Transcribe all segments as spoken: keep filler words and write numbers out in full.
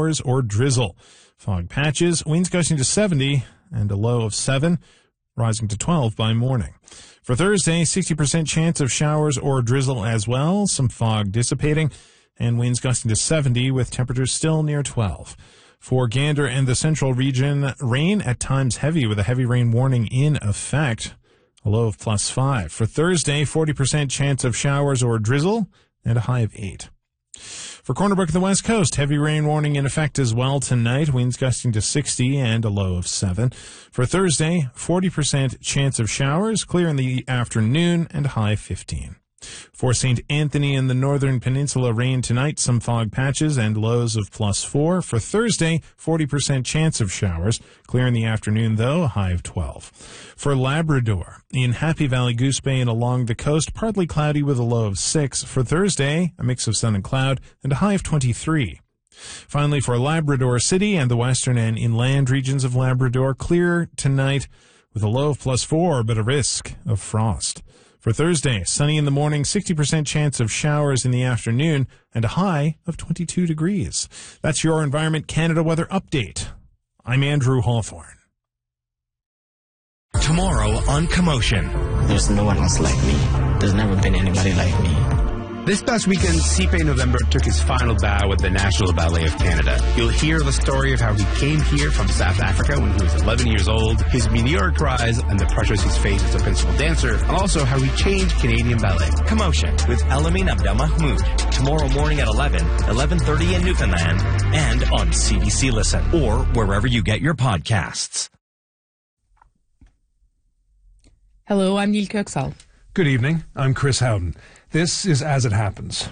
showers or drizzle. Fog patches, winds gusting to seventy, and a low of seven, rising to twelve by morning. For Thursday, sixty percent chance of showers or drizzle as well, some fog dissipating, and winds gusting to seventy with temperatures still near twelve. For Gander and the central region, rain at times heavy with a heavy rain warning in effect, a low of plus five. For Thursday, forty percent chance of showers or drizzle and a high of eight. For Corner Brook and the West Coast, heavy rain warning in effect as well tonight, winds gusting to sixty and a low of seven. For Thursday, forty percent chance of showers, clear in the afternoon and a high of fifteen. For Saint Anthony and the Northern Peninsula, rain tonight, some fog patches and lows of plus four. For Thursday, forty percent chance of showers. Clear in the afternoon, though, a high of twelve. For Labrador, in Happy Valley, Goose Bay, and along the coast, partly cloudy with a low of six. For Thursday, a mix of sun and cloud and a high of twenty-three. Finally, for Labrador City and the western and inland regions of Labrador, clear tonight with a low of plus four, but a risk of frost. For Thursday, sunny in the morning, sixty percent chance of showers in the afternoon, and a high of twenty-two degrees. That's your Environment Canada weather update. I'm Andrew Hawthorne. Tomorrow on Commotion. There's no one else like me. There's never been anybody like me. This past weekend, C P A November took his final bow at the National Ballet of Canada. You'll hear the story of how he came here from South Africa when he was eleven years old, his meteoric rise and the pressures he's faced as a principal dancer, and also how he changed Canadian ballet. Commotion with Elamin Abdelmahmoud. Tomorrow morning at eleven, eleven thirty in Newfoundland, and on C B C Listen, or wherever you get your podcasts. Hello, I'm Neil Kirksall. Good evening. I'm Chris Howden. This is As It Happens.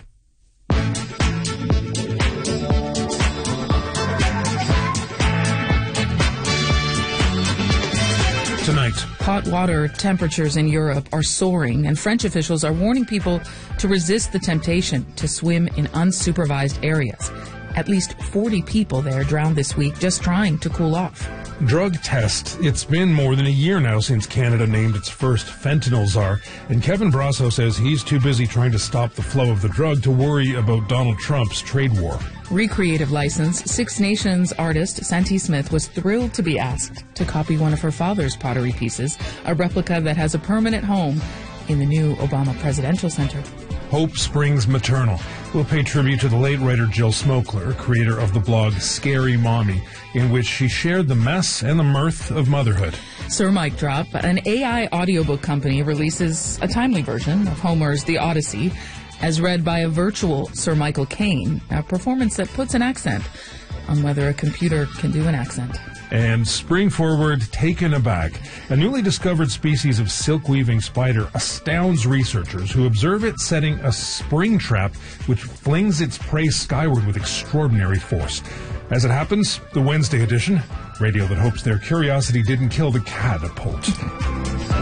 Tonight, hot water temperatures in Europe are soaring, and French officials are warning people to resist the temptation to swim in unsupervised areas. At least forty people there drowned this week just trying to cool off. drug test. It's been more than a year now since Canada named its first fentanyl czar, and Kevin Brasso says he's too busy trying to stop the flow of the drug to worry about Donald Trump's trade war. Recreative license, Six Nations artist Santee Smith was thrilled to be asked to copy one of her father's pottery pieces, a replica that has a permanent home in the new Obama Presidential Center. Hope Springs Maternal will pay tribute to the late writer Jill Smokler, creator of the blog Scary Mommy, in which she shared the mess and the mirth of motherhood. Sir Mike Drop, an A I audiobook company, releases a timely version of Homer's The Odyssey, as read by a virtual Sir Michael Caine, a performance that puts an accent on whether a computer can do an accent. And spring forward, taken aback. A newly discovered species of silk-weaving spider astounds researchers who observe it setting a spring trap which flings its prey skyward with extraordinary force. As it happens, the Wednesday edition, radio that hopes their curiosity didn't kill the catapult.